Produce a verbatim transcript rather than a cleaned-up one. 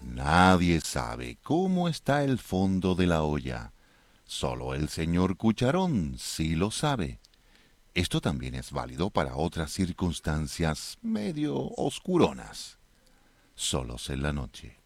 Nadie sabe cómo está el fondo de la olla. Solo el señor Cucharón sí lo sabe. Esto también es válido para otras circunstancias medio oscuronas. Solos en la noche.